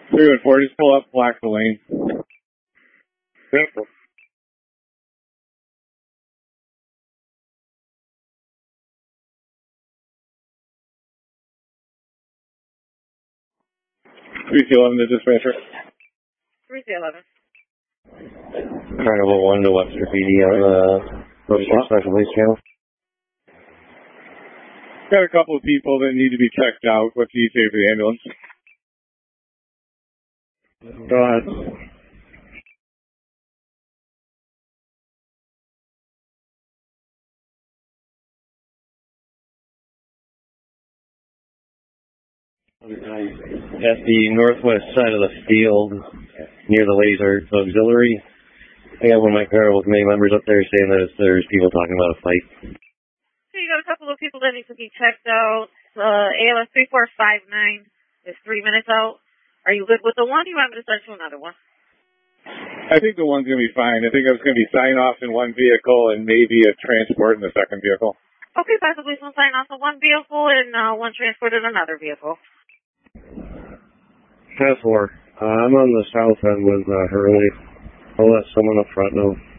314, just pull up, block the lane. Simple. $311 to dispatcher. 311. Carnival 1 to Webster PD on the Special Police Channel. Got a couple of people that need to be checked out. What do you say for the ambulance? Go ahead. At the northwest side of the field, near the Laser Auxiliary, I got one of my Carnival Committee members up there saying that there's people talking about a fight. So you got a couple of people that need to be checked out. ALS 3459 is 3 minutes out. Are you good with the one? Do you want me to send you another one? I think the one's going to be fine. I think it's going to be sign-off in one vehicle and maybe a transport in the second vehicle. Okay, possibly some sign-off in one vehicle and one transport in another vehicle. 10-4. I'm on the south end with Hurley. I'll let someone up front know.